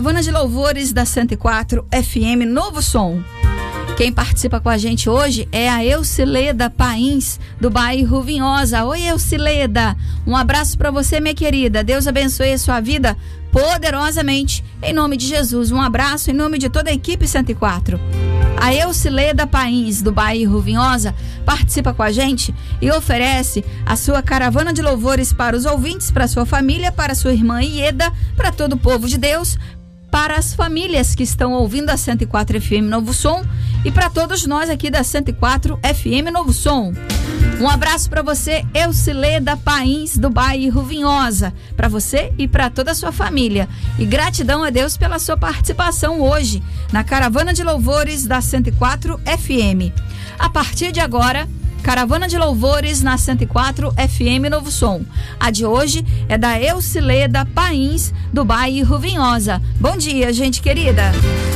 Caravana de Louvores da 104 FM Novo Som. Quem participa com a gente hoje é a Eucileda Pains, do bairro Vinhosa. Oi, Eucileda, um abraço para você, minha querida. Deus abençoe a sua vida poderosamente, em nome de Jesus. Um abraço em nome de toda a equipe 104. A Eucileda Pains, do bairro Vinhosa, participa com a gente e oferece a sua caravana de louvores para os ouvintes, para sua família, para sua irmã Ieda, para todo o povo de Deus, para as famílias que estão ouvindo a 104 FM Novo Som e para todos nós aqui da 104 FM Novo Som. Um abraço para você, Eucileda Pains, do bairro Vinhosa, para você e para toda a sua família. E gratidão a Deus pela sua participação hoje na Caravana de Louvores da 104 FM. A partir de agora, Caravana de Louvores na 104 FM Novo Som. A de hoje é da Eucileda Pains, do bairro Vinhosa. Bom dia, gente querida.